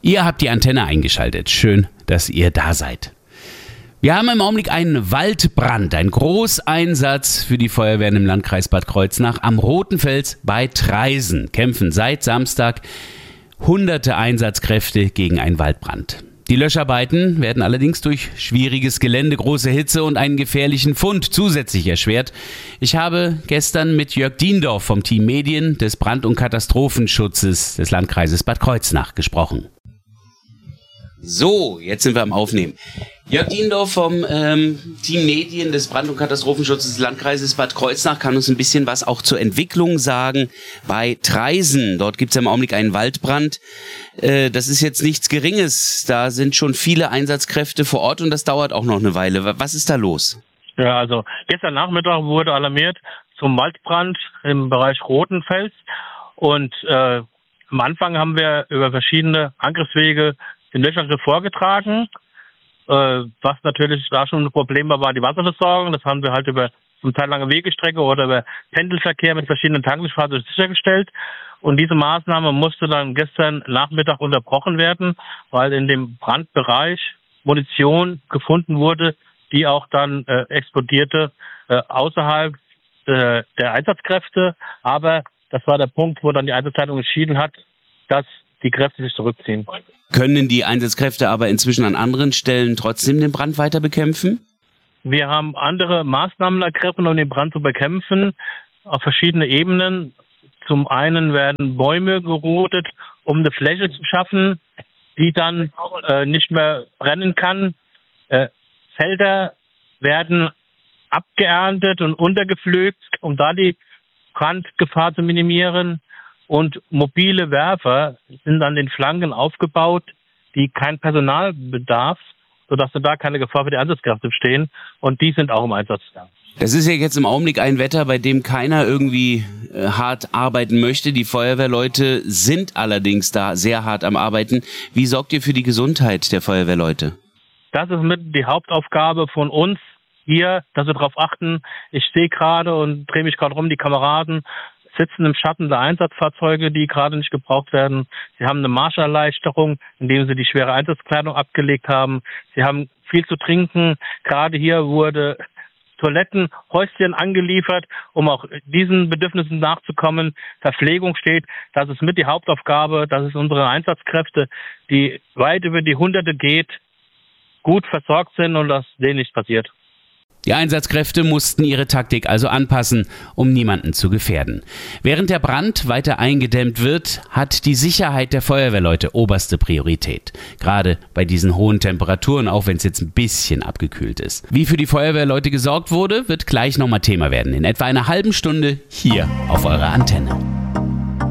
Ihr habt die Antenne eingeschaltet. Schön, dass ihr da seid. Wir haben im Augenblick einen Waldbrand, einen Großeinsatz für die Feuerwehren im Landkreis Bad Kreuznach. Am Rotenfels bei Traisen kämpfen seit Samstag hunderte Einsatzkräfte gegen einen Waldbrand. Die Löscharbeiten werden allerdings durch schwieriges Gelände, große Hitze und einen gefährlichen Fund zusätzlich erschwert. Ich habe gestern mit Jörg Diendorf vom Team Medien des Brand- und Katastrophenschutzes des Landkreises Bad Kreuznach gesprochen. So, jetzt sind wir am Aufnehmen. Jörg Diendorf vom Team Medien des Brand- und Katastrophenschutzes des Landkreises Bad Kreuznach kann uns ein bisschen was auch zur Entwicklung sagen. Bei Traisen, dort gibt es im Augenblick einen Waldbrand. Das ist jetzt nichts Geringes. Da sind schon viele Einsatzkräfte vor Ort und das dauert auch noch eine Weile. Was ist da los? Ja, also gestern Nachmittag wurde alarmiert zum Waldbrand im Bereich Rotenfels. Und am Anfang haben wir über verschiedene Angriffswege den Löschangriff vorgetragen. Was natürlich da schon ein Problem war die Wasserversorgung. Das haben wir halt über zum Teil lange Wegestrecke oder über Pendelverkehr mit verschiedenen Tankfahrzeugen sichergestellt. Und diese Maßnahme musste dann gestern Nachmittag unterbrochen werden, weil in dem Brandbereich Munition gefunden wurde, die auch dann explodierte außerhalb der Einsatzkräfte. Aber das war der Punkt, wo dann die Einsatzleitung entschieden hat, dass die Kräfte sich zurückziehen. Können die Einsatzkräfte aber inzwischen an anderen Stellen trotzdem den Brand weiter bekämpfen? Wir haben andere Maßnahmen ergriffen, um den Brand zu bekämpfen, auf verschiedene Ebenen. Zum einen werden Bäume gerodet, um eine Fläche zu schaffen, die dann nicht mehr brennen kann. Felder werden abgeerntet und untergepflügt, um da die Brandgefahr zu minimieren. Und mobile Werfer sind an den Flanken aufgebaut, die kein Personal bedarf, sodass da keine Gefahr für die Einsatzkräfte bestehen. Und die sind auch im Einsatz. Das ist ja jetzt im Augenblick ein Wetter, bei dem keiner irgendwie hart arbeiten möchte. Die Feuerwehrleute sind allerdings da sehr hart am Arbeiten. Wie sorgt ihr für die Gesundheit der Feuerwehrleute? Das ist mit die Hauptaufgabe von uns hier, dass wir darauf achten. Ich stehe gerade und drehe mich gerade rum, die Kameraden sitzen im Schatten der Einsatzfahrzeuge, die gerade nicht gebraucht werden. Sie haben eine Marscherleichterung, indem sie die schwere Einsatzkleidung abgelegt haben. Sie haben viel zu trinken. Gerade hier wurde Toilettenhäuschen angeliefert, um auch diesen Bedürfnissen nachzukommen. Verpflegung steht. Das ist mit die Hauptaufgabe. Das ist unsere Einsatzkräfte, die weit über die Hunderte geht, gut versorgt sind und dass denen nichts passiert. Die Einsatzkräfte mussten ihre Taktik also anpassen, um niemanden zu gefährden. Während der Brand weiter eingedämmt wird, hat die Sicherheit der Feuerwehrleute oberste Priorität. Gerade bei diesen hohen Temperaturen, auch wenn es jetzt ein bisschen abgekühlt ist. Wie für die Feuerwehrleute gesorgt wurde, wird gleich nochmal Thema werden. In etwa einer halben Stunde hier auf eurer Antenne.